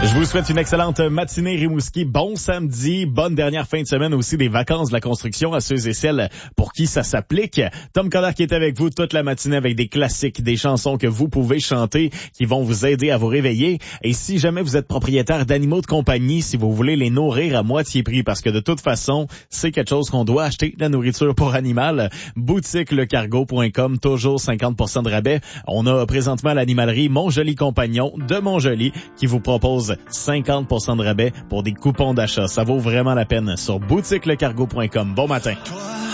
Je vous souhaite une excellente matinée, Rimouski. Bon samedi, bonne dernière fin de semaine aussi des vacances de la construction à ceux et celles pour qui ça s'applique. Tom Collard qui est avec vous toute la matinée avec des classiques, des chansons que vous pouvez chanter qui vont vous aider à vous réveiller. Et si jamais vous êtes propriétaire d'animaux de compagnie, si vous voulez les nourrir à moitié prix, parce que de toute façon, c'est quelque chose qu'on doit acheter, de la nourriture pour animal, boutiquelecargo.com, toujours 50% de rabais. On a présentement l'animalerie Mon Joli Compagnon de Montjoli qui vous propose 50% de rabais pour des coupons d'achat. Ça vaut vraiment la peine sur boutiquelecargo.com. Bon matin.